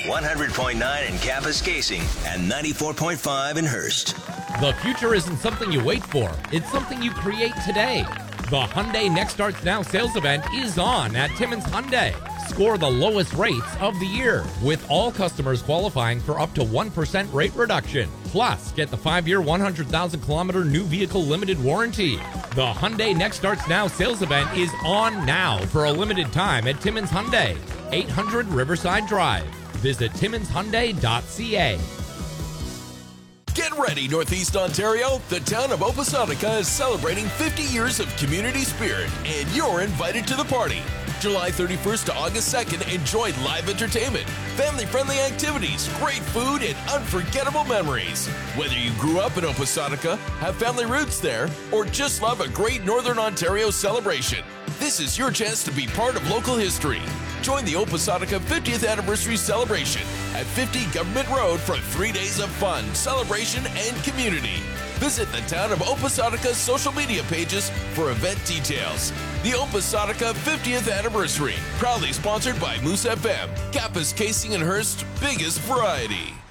100.9 in Kapuskasing and 94.5 in Hearst. The future isn't something you wait for. It's something you create today. The Hyundai Next Starts Now sales event is on at Timmins Hyundai. Score the lowest rates of the year, with all customers qualifying for up to 1% rate reduction. Plus, get the 5-year, 100,000-kilometer new vehicle limited warranty. The Hyundai Next Starts Now sales event is on now for a limited time at Timmins Hyundai, 800 Riverside Drive. Visit TimminsHyundai.ca. Get ready, Northeast Ontario. The town of Opasautica is celebrating 50 years of community spirit, and you're invited to the party. July 31st to August 2nd, enjoy live entertainment, family-friendly activities, great food, and unforgettable memories. Whether you grew up in Opasautica, have family roots there, or just love a great Northern Ontario celebration, this is your chance to be part of local history. Join the Opasautica 50th Anniversary Celebration at 50 Government Road for 3 days of fun, celebration, and community. Visit the town of Opasautica social media pages for event details. The Opasautica 50th Anniversary, proudly sponsored by Moose FM, Kapuskasing and Hearst's biggest variety.